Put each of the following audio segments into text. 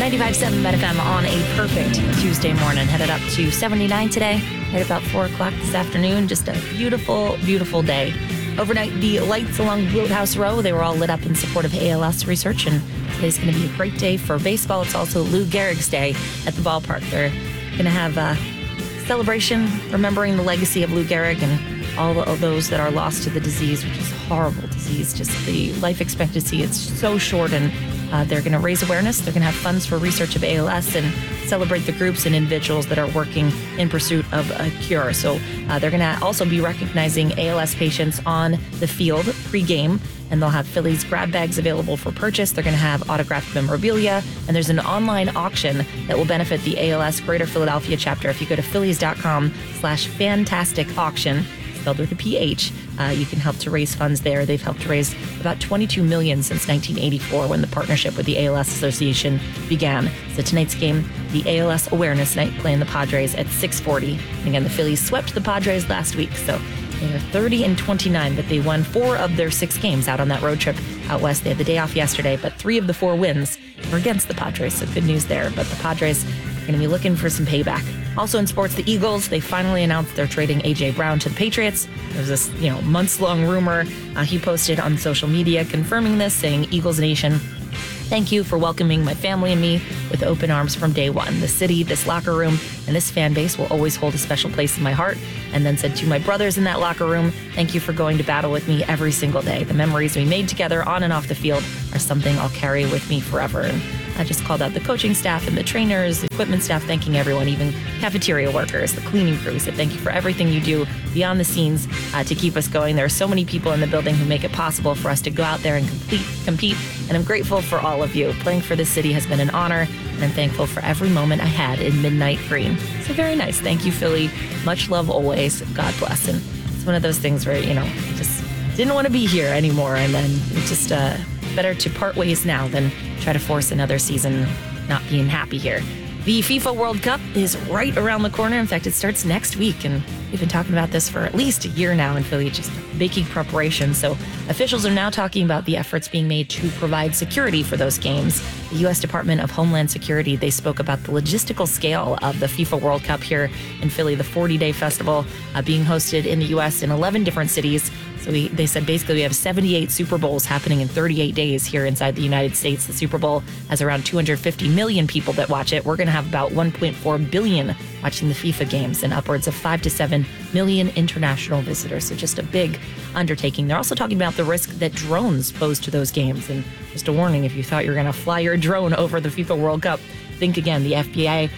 95.7 BetFM on a perfect Tuesday morning. Headed up to 79 today, right about 4 o'clock this afternoon. Just a beautiful, beautiful day. Overnight, the lights along Boathouse Row, they were all lit up in support of ALS research, and today's going to be a great day for baseball. It's also Lou Gehrig's Day at the ballpark. They're going to have a celebration remembering the legacy of Lou Gehrig and all of those that are lost to the disease, which is a horrible disease. Just the life expectancy, it's so short, and they're going to raise awareness. They're going to have funds for research of ALS and celebrate the groups and individuals that are working in pursuit of a cure. So they're going to also be recognizing ALS patients on the field pre-game, and they'll have Phillies grab bags available for purchase. They're going to have autographed memorabilia, and there's an online auction that will benefit the ALS Greater Philadelphia chapter. If you go to phillies.com/fantastic auction, spelled with a PH, you can help to raise funds there. They've helped to raise about $22 million since 1984 when the partnership with the ALS Association began. So tonight's game, the ALS Awareness Night, playing the Padres at 6:40. And again, the Phillies swept the Padres last week, so they are 30-29, but they won 4 of their 6 games out on that road trip out west. They had the day off yesterday, but 3 of the 4 wins were against the Padres, so good news there. But the Padres are going to be looking for some payback. Also in sports, the Eagles, they finally announced they're trading A.J. Brown to the Patriots. There was this, months-long rumor. He posted on social media confirming this, saying, "Eagles Nation, thank you for welcoming my family and me with open arms from day one. The city, this locker room, and this fan base will always hold a special place in my heart." And then said to my brothers in that locker room, "Thank you for going to battle with me every single day. The memories we made together on and off the field are something I'll carry with me forever." And I just called out the coaching staff and the trainers, the equipment staff, thanking everyone, even cafeteria workers, the cleaning crew. Said thank you for everything you do beyond the scenes to keep us going. There are so many people in the building who make it possible for us to go out there and compete, and I'm grateful for all of you. Playing for this city has been an honor, and I'm thankful for every moment I had in Midnight Green. So very nice. Thank you, Philly. Much love always. God bless. And it's one of those things where, just didn't want to be here anymore, and then just better to part ways now than try to force another season not being happy here. The FIFA World Cup is right around the corner. In fact, it starts next week, and we've been talking about this for at least a year now in Philly, just making preparations. So officials are now talking about the efforts being made to provide security for those games. The U.S. Department of Homeland Security, they spoke about the logistical scale of the FIFA World Cup here in Philly, the 40-day festival being hosted in the U.S. in 11 different cities. So they said basically we have 78 Super Bowls happening in 38 days here inside the United States. The Super Bowl has around 250 million people that watch it. We're going to have about 1.4 billion watching the FIFA games and upwards of 5 to 7 million international visitors. So just a big undertaking. They're also talking about the risk that drones pose to those games. And just a warning, if you thought you were going to fly your drone over the FIFA World Cup, think again. The FBI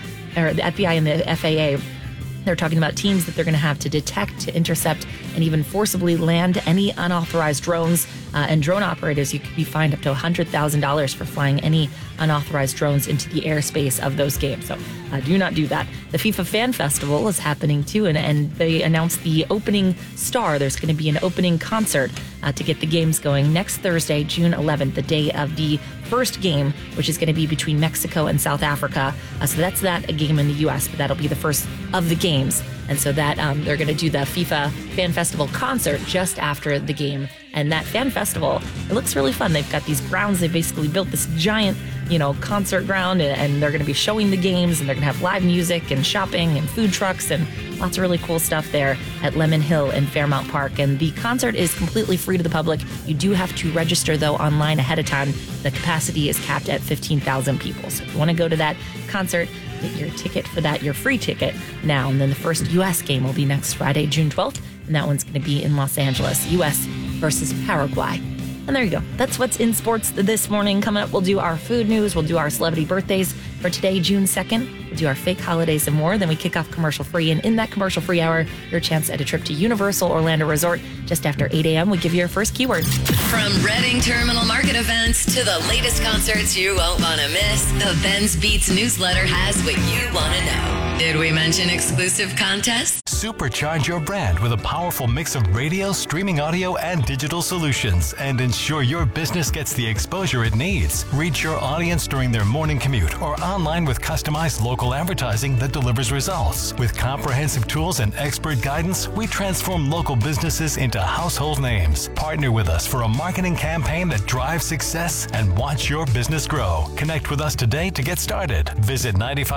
and the FAA, they're talking about teams that they're going to have to detect, to intercept, and even forcibly land any unauthorized drones. And drone operators, you could be fined up to $100,000 for flying any unauthorized drones into the airspace of those games. So do not do that. The FIFA Fan Festival is happening too, and they announced the opening star. There's going to be an opening concert to get the games going next Thursday, June 11th, the day of the first game, which is going to be between Mexico and South Africa. So that's a game in the U.S., but that'll be the first of the games. And so that they're going to do the FIFA Fan Festival concert just after the game. And that fan festival, it looks really fun. They've got these grounds. They basically built this giant, concert ground, and they're going to be showing the games, and they're going to have live music and shopping and food trucks and lots of really cool stuff there at Lemon Hill in Fairmount Park. And the concert is completely free to the public. You do have to register, though, online ahead of time. The capacity is capped at 15,000 people. So if you want to go to that concert, get your ticket for that, your free ticket now. And then the first U.S. game will be next Friday, June 12th, and that one's going to be in Los Angeles, U.S. versus Paraguay. And there you go. That's what's in sports this morning. Coming up, we'll do our food news. We'll do our celebrity birthdays for today, June 2nd. We'll do our fake holidays and more. Then we kick off commercial free. And in that commercial free hour, your chance at a trip to Universal Orlando Resort. Just after 8 a.m., we give you your first keyword. From Reading Terminal Market events to the latest concerts you won't want to miss, the Ben's Beats newsletter has what you want to know. Did we mention exclusive contests? Supercharge your brand with a powerful mix of radio, streaming audio, and digital solutions and ensure your business gets the exposure it needs. Reach your audience during their morning commute or online with customized local advertising that delivers results. With comprehensive tools and expert guidance, we transform local businesses into household names. Partner with us for a marketing campaign that drives success and watch your business grow. Connect with us today to get started. Visit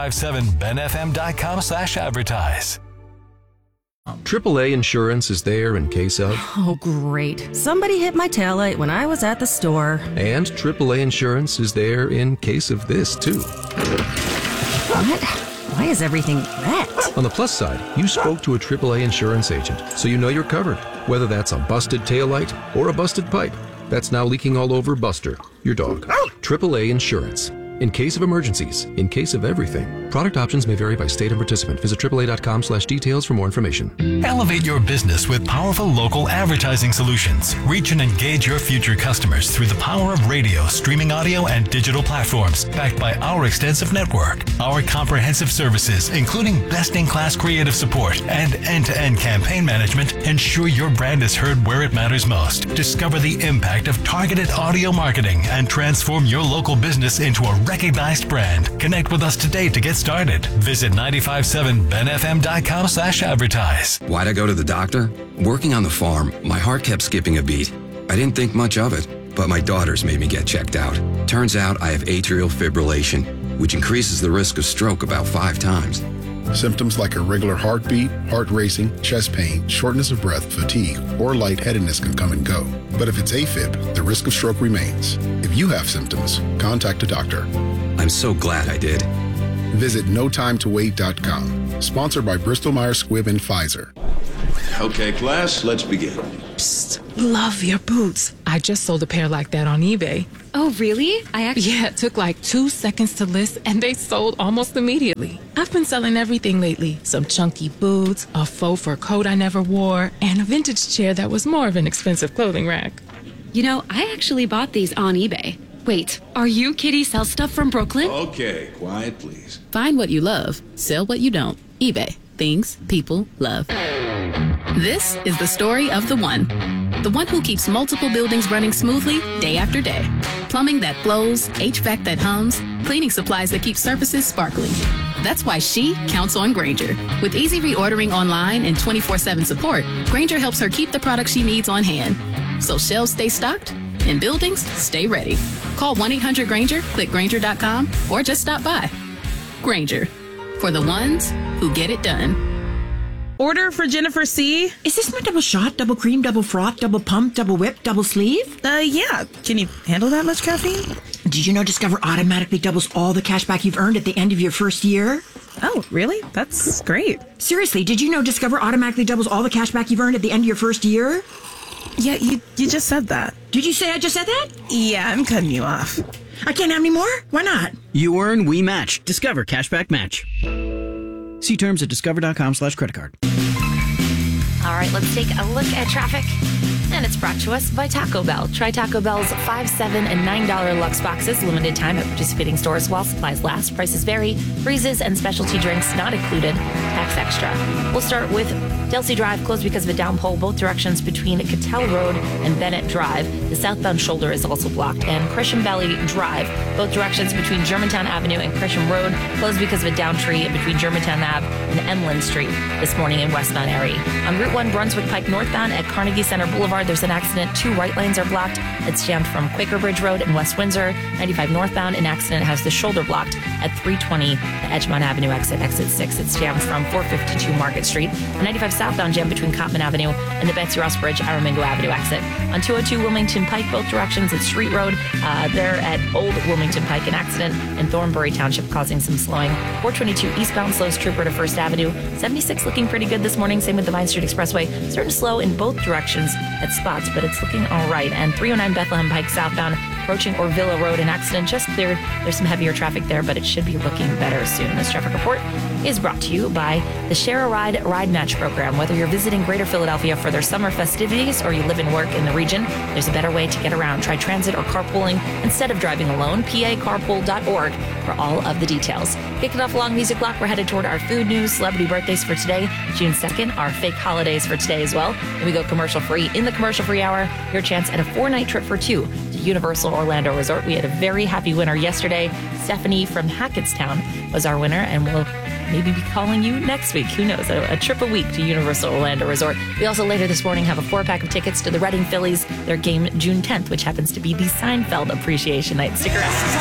957benfm.com/advertise. AAA Insurance is there in case of... Oh, great. Somebody hit my taillight when I was at the store. And AAA Insurance is there in case of this, too. What? Why is everything red? On the plus side, you spoke to a AAA Insurance agent, so you know you're covered. Whether that's a busted taillight or a busted pipe that's now leaking all over Buster, your dog. AAA Insurance. In case of emergencies, in case of everything. Product options may vary by state and participant. Visit AAA.com/details for more information. Elevate your business with powerful local advertising solutions. Reach and engage your future customers through the power of radio, streaming audio, and digital platforms, backed by our extensive network. Our comprehensive services, including best-in-class creative support and end-to-end campaign management, ensure your brand is heard where it matters most. Discover the impact of targeted audio marketing and transform your local business into a recognized brand. Connect with us today to get started. Visit 957benfm.com/advertise. Why'd I go to the doctor? Working on the farm, my heart kept skipping a beat. I didn't think much of it, but my daughters made me get checked out. Turns out I have atrial fibrillation, which increases the risk of stroke about 5 times. Symptoms like irregular heartbeat, heart racing, chest pain, shortness of breath, fatigue, or lightheadedness can come and go. But if it's AFib, the risk of stroke remains. If you have symptoms, contact a doctor. I'm so glad I did. Visit NoTimeToWait.com. Sponsored by Bristol-Myers Squibb and Pfizer. Okay, class, let's begin. Psst, love your boots. I just sold a pair like that on eBay. Oh, really? Yeah, it took like 2 seconds to list and they sold almost immediately. I've been selling everything lately. Some chunky boots, a faux fur coat I never wore, and a vintage chair that was more of an expensive clothing rack. You know, I actually bought these on eBay. Wait, are you Kitty Sell Stuff from Brooklyn? Okay, quiet, please. Find what you love, sell what you don't. eBay. Things people love. This is the story of the one. The one who keeps multiple buildings running smoothly day after day. Plumbing that flows, HVAC that hums, cleaning supplies that keep surfaces sparkling. That's why she counts on Grainger. With easy reordering online and 24/7 support, Grainger helps her keep the products she needs on hand. So shelves stay stocked and buildings stay ready. Call 1-800-GRAINGER, click Grainger.com, or just stop by. Grainger, for the ones who get it done. Order for Jennifer C. Is this my double shot, double cream, double froth, double pump, double whip, double sleeve? Yeah. Can you handle that much caffeine? Did you know Discover automatically doubles all the cash back you've earned at the end of your first year? Oh, really? That's great. Seriously, did you know Discover automatically doubles all the cash back you've earned at the end of your first year? Yeah, you just said that. Did you say I just said that? Yeah, I'm cutting you off. I can't have any more? Why not? You earn, we match. Discover Cashback Match. See terms at discover.com/creditcard. All right, let's take a look at traffic. And it's brought to us by Taco Bell. Try Taco Bell's $5, $7, and $9 Lux boxes, limited time at participating stores while supplies last. Prices vary. Freezes and specialty drinks not included. Tax extra. We'll start with Delsey Drive, closed because of a downpour, both directions between Cattell Road and Bennett Drive. The southbound shoulder is also blocked. And Christian Valley Drive, both directions between Germantown Avenue and Christian Road, closed because of a down tree between Germantown Ave and Emlyn Street this morning in West Mount Airy. On Route 1 Brunswick Pike northbound at Carnegie Center Boulevard, there's an accident. 2 right lanes are blocked. It's jammed from Quaker Bridge Road in West Windsor. 95 northbound, an accident has the shoulder blocked at 320, the Edgemont Avenue exit 6. It's jammed from 452 Market Street. The 95 southbound jam between Cottman Avenue and the Betsy Ross Bridge, Aramingo Avenue exit. On 202 Wilmington Pike, both directions at Street Road. They're at Old Wilmington Pike, an accident in Thornbury Township causing some slowing. 422 eastbound slows Trooper to First Avenue. 76 looking pretty good this morning. Same with the Vine Street Expressway. Starting to slow in both directions at spots, but it's looking all right. And 309 Bethlehem Pike southbound approaching Orvilla Road, an accident just cleared. There's some heavier traffic there, but it should be looking better soon. This traffic report is brought to you by the Share a Ride Ride Match program. Whether you're visiting Greater Philadelphia for their summer festivities or you live and work in the region, there's a better way to get around. Try transit or carpooling instead of driving alone. pacarpool.org for all of the details. Kicking off Long Music Block, we're headed toward our food news, celebrity birthdays for today, June 2nd, our fake holidays for today as well. And we go commercial free. In the commercial free hour, your chance at a 4-night trip for 2 to Universal Orlando Resort. We had a very happy winner yesterday. Stephanie from Hackettstown was our winner, and we'll maybe be calling you next week. Who knows? A trip a week to Universal Orlando Resort. We also later this morning have a 4-pack of tickets to the Reading Phillies, their game June 10th, which happens to be the Seinfeld Appreciation Night. Stick around.